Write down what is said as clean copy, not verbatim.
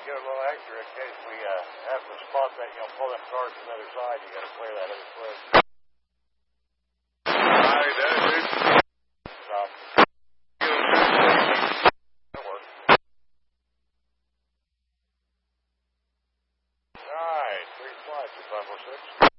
get a little extra in case we have to spot that, pull them cars to the other side. You got to clear that other foot. I did, dude. Stop. That'll work. All right, 3 flights to 506.